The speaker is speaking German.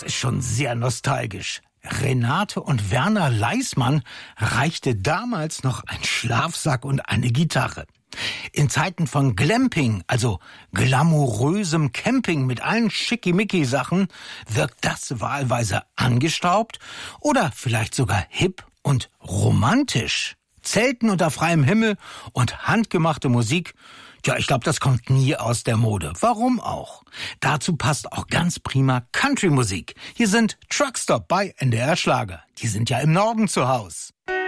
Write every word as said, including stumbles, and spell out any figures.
Das ist schon sehr nostalgisch. Renate und Werner Leismann reichte damals noch ein Schlafsack und eine Gitarre. In Zeiten von Glamping, also glamourösem Camping mit allen Schickimicki-Sachen, wirkt das wahlweise angestaubt oder vielleicht sogar hip und romantisch. Zelten unter freiem Himmel und handgemachte Musik, ja, ich glaube, das kommt nie aus der Mode. Warum auch? Dazu passt auch ganz prima Country-Musik. Hier sind Truckstop bei N D R Schlager. Die sind ja im Norden zu Haus.